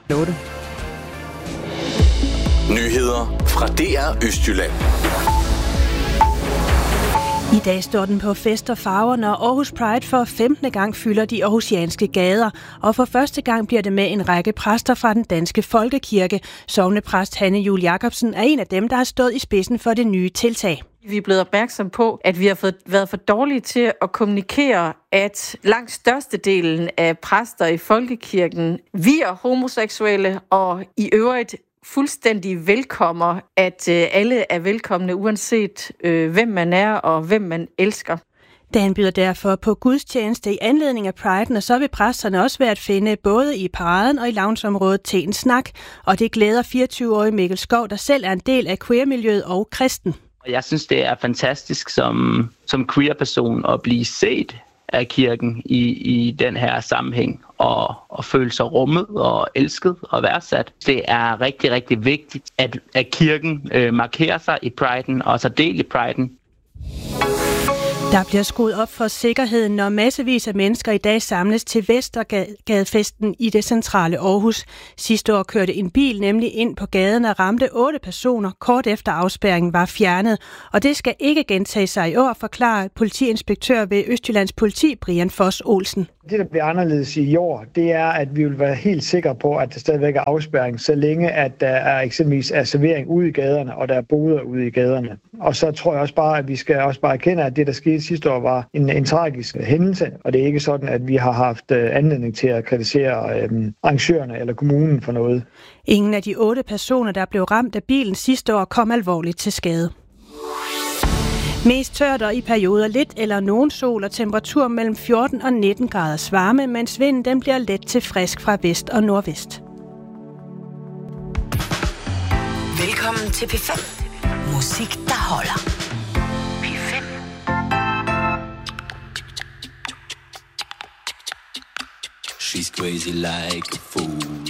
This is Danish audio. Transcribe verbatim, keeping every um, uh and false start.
otte. Nyheder fra D R Østjylland. I dag står den på fest og farver, når Aarhus Pride for femtende gang fylder de aarhusianske gader, og for første gang bliver det med en række præster fra den danske folkekirke. Sognepræst Hanne Juel Jacobsen er en af dem, der har stået i spidsen for det nye tiltag. Vi er blevet opmærksom på, at vi har fået, været for dårlige til at kommunikere, at langt størstedelen af præster i folkekirken vier homoseksuelle og i øvrigt fuldstændig velkommer, at øh, alle er velkomne, uanset øh, hvem man er og hvem man elsker. Dagen byder derfor på gudstjeneste i anledning af Priden, og så vil præsterne også være at finde både i paraden og i loungeområdet til en snak. Og det glæder fireogtyve-årige Mikkel Skov, der selv er en del af queer-miljøet og kristen. Jeg synes, det er fantastisk som, som queer-person at blive set af kirken i, i den her sammenhæng og, og føle sig rummet og elsket og værdsat. Det er rigtig, rigtig vigtigt, at, at kirken øh, markerer sig i Priden og så del i Priden. Der bliver skruet op for sikkerheden, når massevis af mennesker i dag samles til Vestergadefesten i det centrale Aarhus. Sidste år kørte en bil nemlig ind på gaden og ramte otte personer kort efter afspærringen var fjernet. Og det skal ikke gentage sig i år, forklarer politiinspektør ved Østjyllands Politi, Brian Foss Olsen. Det, der bliver anderledes i år, det er, at vi vil være helt sikre på, at der stadigvæk er afspærring, så længe at der er eksempelvis er servering ude i gaderne, og der er boder ude i gaderne. Og så tror jeg også bare, at vi skal også bare erkende, at det, der skete sidste år, var en, en tragisk hændelse, og det er ikke sådan, at vi har haft anledning til at kritisere øhm, arrangørerne eller kommunen for noget. Ingen af de otte personer, der blev ramt af bilen sidste år, kom alvorligt til skade. Mest tørt og i perioder lidt eller nogen sol og temperatur mellem fjorten og nitten graders varme, mens vinden den bliver let til frisk fra vest og nordvest. Velkommen til P fem. Musik, der holder. P fem. She's crazy like a fool.